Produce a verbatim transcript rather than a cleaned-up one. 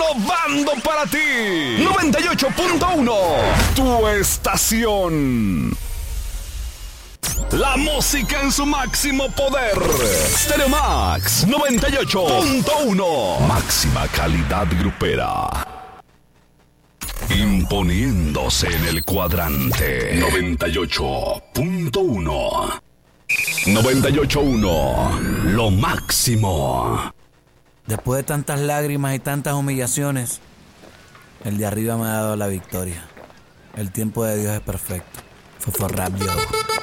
Innovando para ti. noventa y ocho punto uno. Tu estación. La música en su máximo poder. Stereo Max noventa y ocho punto uno. Máxima calidad grupera. Imponiéndose en el cuadrante. noventa y ocho punto uno. noventa y ocho punto uno. Lo máximo. Después de tantas lágrimas y tantas humillaciones, el de arriba me ha dado la victoria. El tiempo de Dios es perfecto. Fue for rap, yo.